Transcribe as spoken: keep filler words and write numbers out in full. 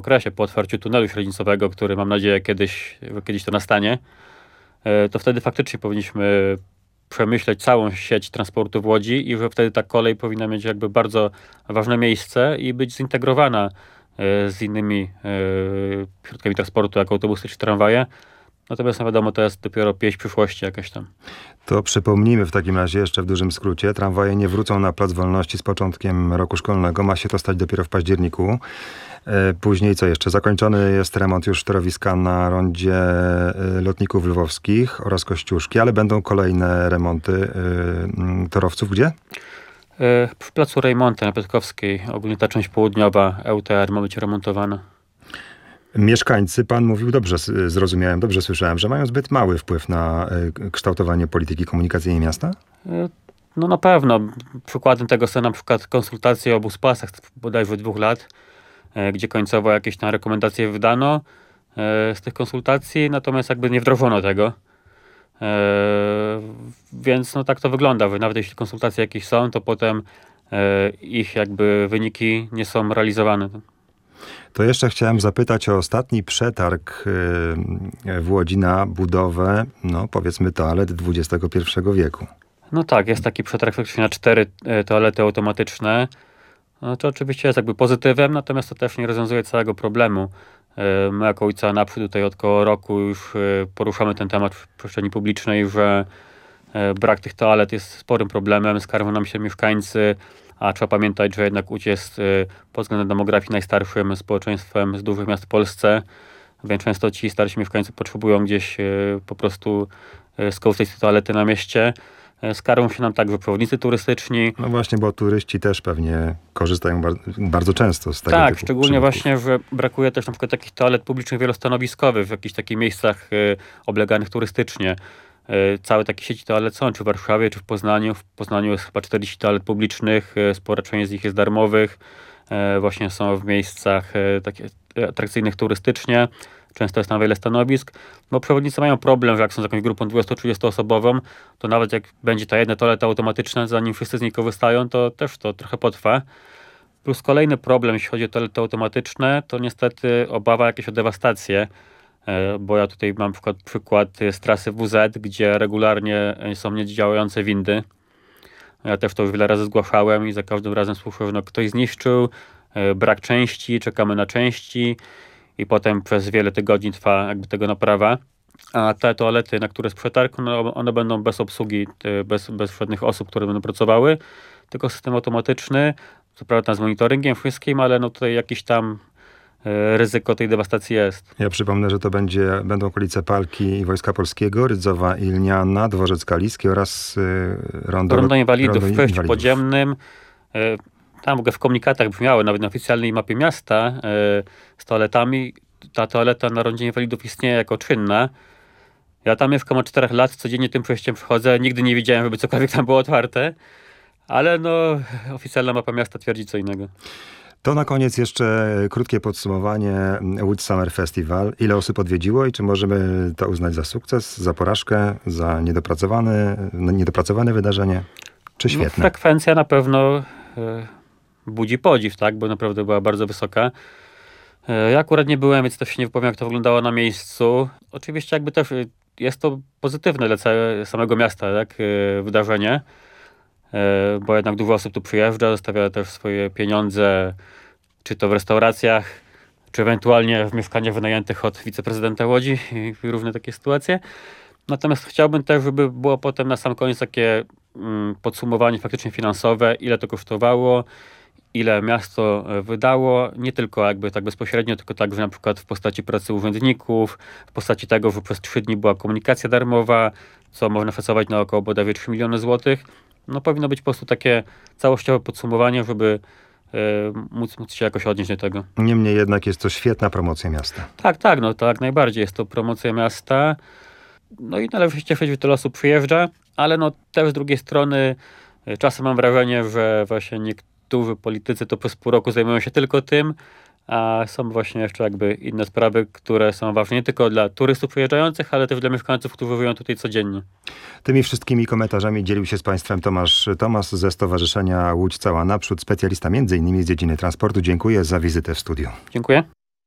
okresie, po otwarciu tunelu średnicowego, który mam nadzieję kiedyś, kiedyś to nastanie, to wtedy faktycznie powinniśmy przemyśleć całą sieć transportu w Łodzi i że wtedy ta kolej powinna mieć jakby bardzo ważne miejsce i być zintegrowana z innymi środkami transportu, jak autobusy czy tramwaje. Natomiast no wiadomo, to jest dopiero pieśń przyszłości jakaś tam. To przypomnijmy w takim razie jeszcze w dużym skrócie. Tramwaje nie wrócą na Plac Wolności z początkiem roku szkolnego. Ma się to stać dopiero w październiku. Później co jeszcze? Zakończony jest remont już torowiska na rondzie lotników lwowskich oraz Kościuszki, ale będą kolejne remonty torowców. Gdzie? W placu Rejmonta na Piotrkowskiej. Ogólnie ta część południowa E U T R ma być remontowana. Mieszkańcy, pan mówił, dobrze zrozumiałem, dobrze słyszałem, że mają zbyt mały wpływ na kształtowanie polityki komunikacyjnej miasta? No na pewno. Przykładem tego są na przykład konsultacje o buspasach bodajże dwóch lat, gdzie końcowo jakieś tam rekomendacje wydano z tych konsultacji, natomiast jakby nie wdrożono tego. Więc no tak to wygląda. Nawet jeśli konsultacje jakieś są, to potem ich jakby wyniki nie są realizowane. To jeszcze chciałem zapytać o ostatni przetarg w Łodzi na budowę, no powiedzmy, toalet dwudziestego pierwszego wieku. No tak, jest taki przetarg faktycznie na cztery toalety automatyczne. No to oczywiście jest jakby pozytywem, natomiast to też nie rozwiązuje całego problemu. My jako Ulica Naprzód tutaj od około roku już poruszamy ten temat w przestrzeni publicznej, że brak tych toalet jest sporym problemem, skarżą nam się mieszkańcy, a trzeba pamiętać, że jednak Łódź jest pod względem demografii najstarszym społeczeństwem z dużych miast w Polsce, więc często ci starsi mieszkańcy potrzebują gdzieś po prostu skorzystać z toalety na mieście. Skarżą się nam także przewodnicy turystyczni. No właśnie, bo turyści też pewnie korzystają bardzo, bardzo często z tego Tak, typu szczególnie przypadków. właśnie, że brakuje też na przykład takich toalet publicznych wielostanowiskowych w jakichś takich miejscach y, obleganych turystycznie. Y, całe takie sieci toalet są, czy w Warszawie, czy w Poznaniu. W Poznaniu jest chyba czterdzieści toalet publicznych, y, spora część z nich jest darmowych. Y, właśnie są w miejscach y, takich atrakcyjnych turystycznie. Często jest tam wiele stanowisk, bo przewodnicy mają problem, że jak są z jakąś grupą dwudziesto-trzydziesto osobową, to nawet jak będzie ta jedna toaleta automatyczna, zanim wszyscy z niej korzystają, to też to trochę potrwa. Plus kolejny problem, jeśli chodzi o toalety automatyczne, to niestety obawa jakieś o dewastację, bo ja tutaj mam przykład, przykład z trasy W Z, gdzie regularnie są niedziałające windy. Ja też to już wiele razy zgłaszałem i za każdym razem słyszę, że no ktoś zniszczył, brak części, czekamy na części. I potem przez wiele tygodni trwa jakby tego naprawa. A te toalety, na które jest przetarg, no one będą bez obsługi, bez, bez żadnych osób, które będą pracowały, tylko system automatyczny, co prawda z monitoringiem wszystkim, ale no tutaj jakiś tam y, ryzyko tej dewastacji jest. Ja przypomnę, że to będzie, będą okolice Palki i Wojska Polskiego, Rydzowa i Lniana, Dworzec Kaliski oraz y, Rondo, Rondo Inwalidów Rondo w przejściu Inwalidów. podziemnym. Y, Tam w ogóle w komunikatach brzmiało, nawet na oficjalnej mapie miasta yy, z toaletami, ta toaleta na Rondzie Inwalidów istnieje jako czynna. Ja tam mieszkam od czterech lat, codziennie tym przejściem przychodzę, nigdy nie widziałem, żeby cokolwiek tam było otwarte, ale no oficjalna mapa miasta twierdzi co innego. To na koniec jeszcze krótkie podsumowanie Łódź Summer Festival. Ile osób odwiedziło i czy możemy to uznać za sukces, za porażkę, za niedopracowane, niedopracowane wydarzenie, czy świetne? No, frekwencja na pewno yy, budzi podziw, tak, bo naprawdę była bardzo wysoka. Ja akurat nie byłem, więc też się nie wypowiem, jak to wyglądało na miejscu. Oczywiście jakby też jest to pozytywne dla całego samego miasta, tak, wydarzenie, bo jednak dużo osób tu przyjeżdża, zostawia też swoje pieniądze, czy to w restauracjach, czy ewentualnie w mieszkaniach wynajętych od wiceprezydenta Łodzi i różne takie sytuacje. Natomiast chciałbym też, żeby było potem na sam koniec takie mm, podsumowanie faktycznie finansowe, ile to kosztowało, ile miasto wydało, nie tylko jakby tak bezpośrednio, tylko także na przykład w postaci pracy urzędników, w postaci tego, że przez trzy dni była komunikacja darmowa, co można szacować na około bodajże trzy miliony złotych. No powinno być po prostu takie całościowe podsumowanie, żeby y, móc, móc się jakoś odnieść do tego. Niemniej jednak jest to świetna promocja miasta. Tak, tak, no tak najbardziej jest to promocja miasta. No i należy się cieszyć, że tyle osób przyjeżdża, ale no też z drugiej strony y, czasem mam wrażenie, że właśnie niektórzy Niektórzy politycy to przez pół roku zajmują się tylko tym, a są właśnie jeszcze jakby inne sprawy, które są ważne nie tylko dla turystów przyjeżdżających, ale też dla mieszkańców, którzy żyją tutaj codziennie. Tymi wszystkimi komentarzami dzielił się z Państwem Tomasz Tomas ze Stowarzyszenia Łódź Cała Naprzód, specjalista między innymi z dziedziny transportu. Dziękuję za wizytę w studiu. Dziękuję.